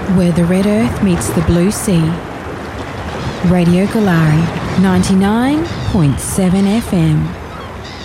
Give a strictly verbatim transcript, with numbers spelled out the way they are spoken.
Where the red earth meets the blue sea. Radio Galari, ninety-nine point seven F M.